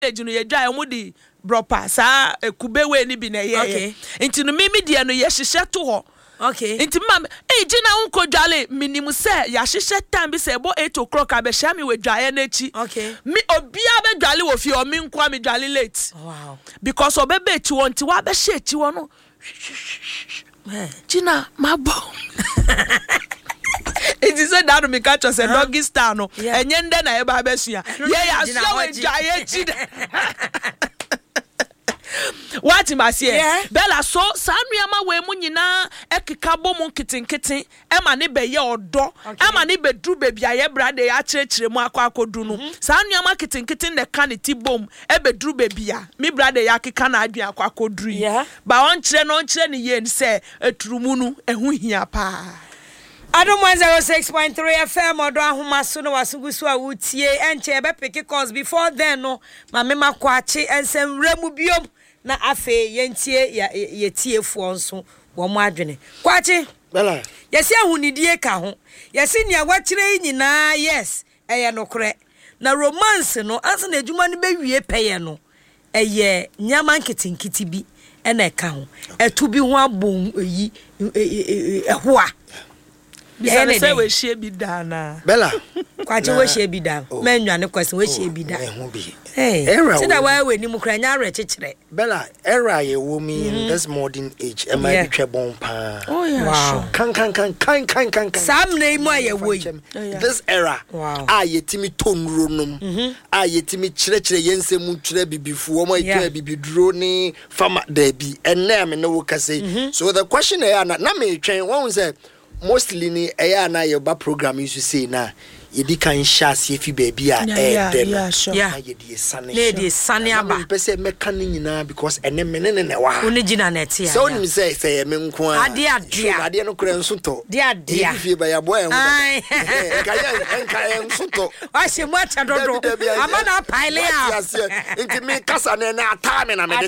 age no ye dwa omo di bropa sa kubewe ni bi na ye nti no mimi die no ye hihye to ho okay nti mam gina unko dwale minimum se ya hihye time bi se bo 8 o'clock abehia me we dwaye na echi okay me obia be dwale wo fi o me nkwa me dwale late wow because obebe echi won ti wa be hye echi won no gina mabo it is a that me catch us a doggy star no enye nde na e ba besua ye ya so we dwaye chi what must here Bella so sanuama we mu nyina ekeka bom kitinkiti e ma ne be ye odo e ma ne be dru baby aye brade ya kirekire mu akodu no sanuama kitinkiti ne ka ne ti bom e be dru baby a me brade ya keka na adwen akodu ba on kire no on kire ne ye se eturumu no ehu hia pa Adom 106.3 FM odo ahoma so no wasugusu a wutie enche ebe pick calls before then no ma me makwache ensem remu biom na afe yentie yetie fo nso wo mo adwene kwache bela yesi ahunidie ka ho yesi nia gwakire nyina yes eye nokre na romance no ansa na adwuma no bewie peye no eye nyama nkitinkiti bi ena ka ho etu bi ho abon yi ehoa Bisa say we share bi dana Bella kwache we share bi dan menwa ne kwese we share bi dan era say that why we ni mukra nya re chechire Bella era ye wo me in this modern age am I twa bon pa oh yeah wow. Kan sam na imu aye wo this era a yetimi tonro nom a yetimi chire yensemu chire bibifu wo mo twa bibiduro ni fama da bi enne me no wo kase so the question here na me twen won say mostly ni eya na your ba program you say na yedi kan shas yefi baby a yedi sane lady sane aba pese meka ni nyina because ene menene ne wa oni gina na tie so ni say me nko ade no kura nso to de fi ba ya boy en enka nso to wa se mu acha dodo ama na pile a nti me kasa na ata me na me de